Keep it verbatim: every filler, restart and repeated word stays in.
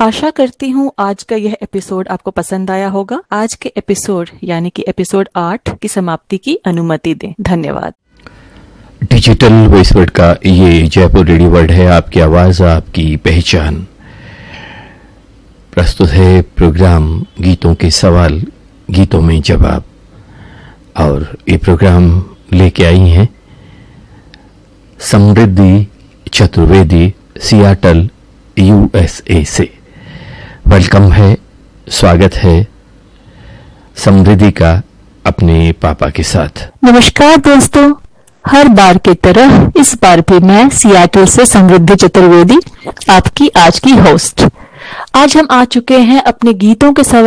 आशा करती हूँ आज का यह एपिसोड आपको पसंद आया होगा। आज के एपिसोड यानी कि एपिसोड आठ की समाप्ति की अनुमति दें। धन्यवाद। डिजिटल वॉइस वर्ड का ये जयपुर रेडियो वर्ड है, आपकी आवाज आपकी पहचान। प्रस्तुत है प्रोग्राम गीतों के सवाल गीतों में जवाब, और ये प्रोग्राम लेके आई हैं समृद्धि चतुर्वेदी, सियाटल, यूएसए से। वेलकम है, स्वागत है समृद्धि का अपने पापा के साथ। नमस्कार दोस्तों, हर बार की तरह इस बार भी मैं सियाटल से समृद्धि चतुर्वेदी, आपकी आज की होस्ट। आज हम आ चुके हैं अपने गीतों के सवाल